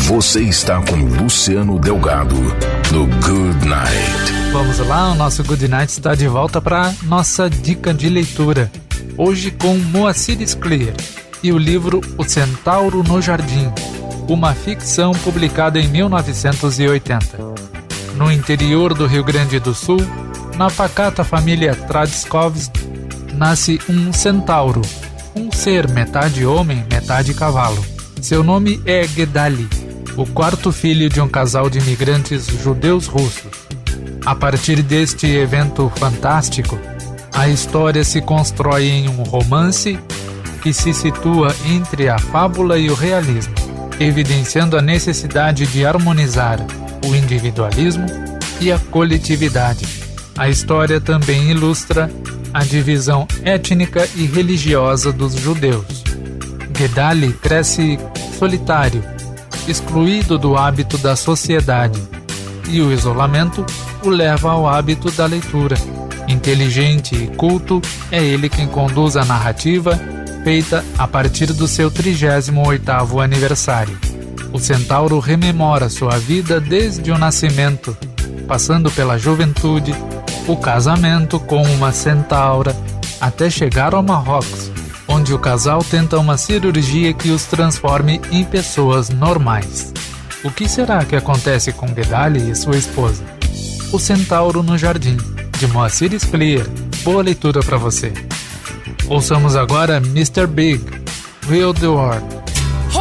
Você está com Luciano Delgado no Good Night. Vamos lá, o nosso Good Night está de volta para nossa dica de leitura. Hoje com Moacir Scliar e o livro O Centauro no Jardim, uma ficção publicada em 1980. No interior do Rio Grande do Sul, na pacata família Tradskovski, nasce um centauro, um ser metade homem, metade cavalo. Seu nome é Gedali, o quarto filho de um casal de imigrantes judeus russos. A partir deste evento fantástico, a história se constrói em um romance que se situa entre a fábula e o realismo, evidenciando a necessidade de harmonizar o individualismo e a coletividade. A história também ilustra a divisão étnica e religiosa dos judeus. Gedali cresce solitário, excluído do hábito da sociedade, e o isolamento o leva ao hábito da leitura. Inteligente e culto, é ele quem conduz a narrativa, feita a partir do seu 38º aniversário. O centauro rememora sua vida desde o nascimento, passando pela juventude, o casamento com uma centaura, até chegar ao Marrocos, onde o casal tenta uma cirurgia que os transforme em pessoas normais. O que será que acontece com Gedali e sua esposa? O Centauro no Jardim, de Moacir Scliar. Boa leitura para você. Ouçamos agora Mr. Big, Will the World.